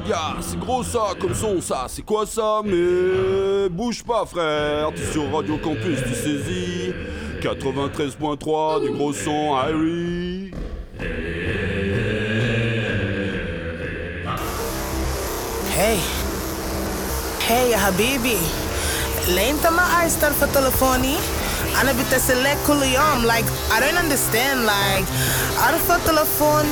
gars, c'est gros ça, comme son ça, c'est quoi ça? Mais bouge pas frère, t'es sur Radio Campus, tu saisis 93.3 du gros son, Harry. Hey يا حبيبي ليه انت ما عايز تلفت تلفوني انا بتسلك كل يوم like I don't understand like عارفة تلفوني